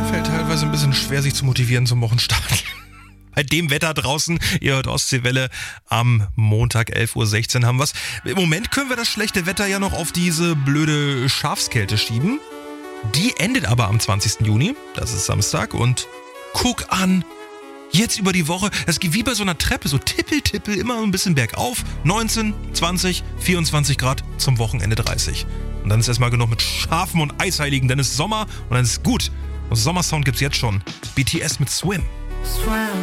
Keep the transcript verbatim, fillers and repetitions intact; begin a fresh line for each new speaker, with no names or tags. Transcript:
Fällt teilweise ein bisschen schwer, sich zu motivieren zum Wochenstart. Bei dem Wetter draußen, ihr hört Ostseewelle, am Montag elf Uhr sechzehn haben wir's. Im Moment können wir das schlechte Wetter ja noch auf diese blöde Schafskälte schieben. Die endet aber am zwanzigsten Juni, das ist Samstag, und guck an, jetzt über die Woche, das geht wie bei so einer Treppe, so tippel, tippel, immer ein bisschen bergauf, neunzehn, zwanzig, vierundzwanzig Grad, zum Wochenende dreißig. Und dann ist erstmal genug mit Schafen und Eisheiligen, dann ist Sommer und dann ist gut. Und Sommersound gibt's jetzt schon. B T S mit Swim.